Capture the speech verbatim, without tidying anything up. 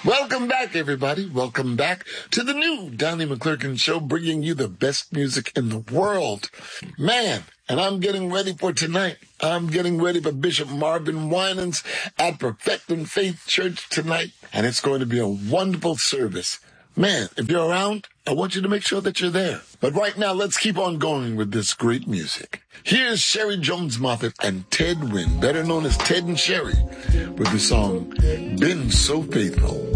Welcome back, everybody. Welcome back to the new Donnie McClurkin Show, bringing you the best music in the world. Man, and I'm getting ready for tonight. I'm getting ready for Bishop Marvin Winans at Perfecting Faith Church tonight, and it's going to be a wonderful service. Man, if you're around, I want you to make sure that you're there. But right now, let's keep on going with this great music. Here's Sherry Jones Moffett and Ted Wynn, better known as Ted and Sherry, with the song, Been So Faithful.